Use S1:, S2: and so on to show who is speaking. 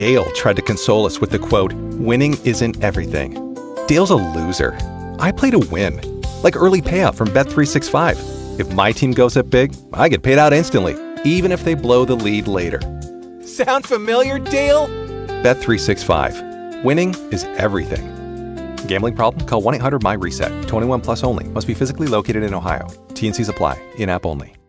S1: Dale tried to console us with the quote, "Winning isn't everything." Dale's a loser. I play to win. Like early payout from Bet365. If my team goes up big, I get paid out instantly, even if they blow the lead later. Sound familiar, Dale? Bet365. Winning is everything. Gambling problem? Call 1-800-MY-RESET. 21 plus only. Must be physically located in Ohio. T&Cs apply. In-app only.